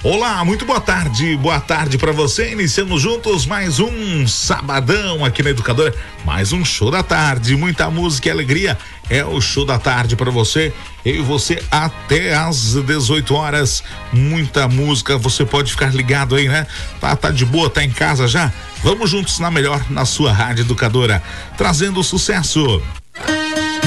Olá, muito boa tarde para você. Iniciamos juntos mais um sabadão aqui na Educadora, mais um show da tarde, muita música e alegria. É o show da tarde para você, eu e você até às 18 horas. Muita música, você pode ficar ligado aí, né? Tá de boa, tá em casa já? Vamos juntos na melhor, na sua Rádio Educadora, trazendo o sucesso.